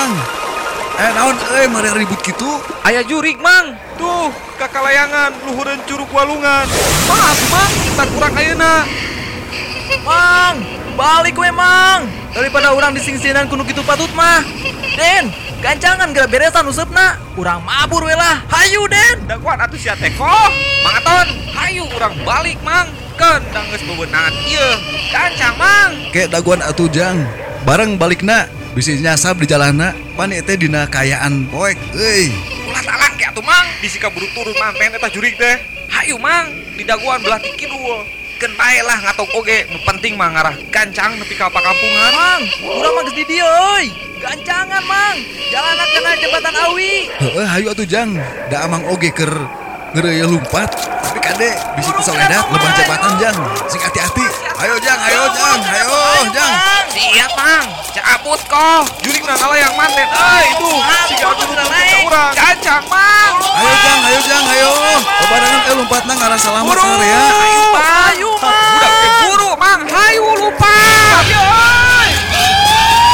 mang. Naon mere ribut gitu? Aya jurig mang. Tuh, kakalayangan luhureun curug walungan. Maaf mang, tak kurang ayeuna. Mang, balik we mang. Daripada orang disingsinan kuno kitu patut mah. Den, gancangan gara beresan usepna. Urang mabur we lah. Hayu Den. Da kuat atuh sia teh kok. Mang Aton, hayu urang balik mang. Keun da geus beunangan ieu. Gancang mang. Kayak daguan atuh jang. Bareng balikna bisa nyasab di jalanna. Pani teh dina kayaan poek euy. Ulah talang ke atuh mang. Bisi kaburu turun manten eta jurig teh. Hayu mang, di daguan belah ti kidul. Keun bae lah ngatog oge, nu penting mah ngarah gancang nepi ka pakampungan. Mang, urang mah geus di dieu euy. Gancangan mang. Jalanan kena jembatan Awi. Heeh, hayu atuh jang. Da amang oge keur ngeureuy lumpat. Tapi kade bisi kusoledat lebah jabatan jang. Sing hati-hati. Ayo jang, ayo jang, ayo jang. Siap mang, cabut kok. Jurig na yang manten. Itu siga atuh urang. Gancang mang. Ayo jang, ayo. Babarangan lumpatna ngarah selamat sararea. Ayo mang.